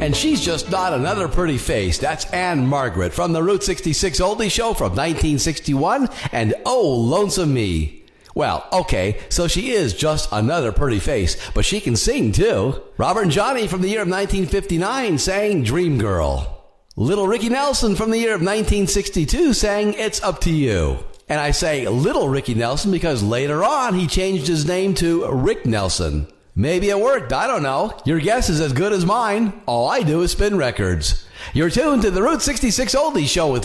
And she's just not another pretty face. That's Anne Margaret from the Route 66 Oldie Show from 1961 and Oh, Lonesome Me. Well, okay, so she is just another pretty face, but she can sing too. Robert and Johnny from the year of 1959 sang Dream Girl. Little Ricky Nelson from the year of 1962 sang It's Up to You. And I say Little Ricky Nelson because later on he changed his name to Rick Nelson. Maybe it worked, I don't know. Your guess is as good as mine. All I do is spin records. You're tuned to the Route 66 Oldie Show with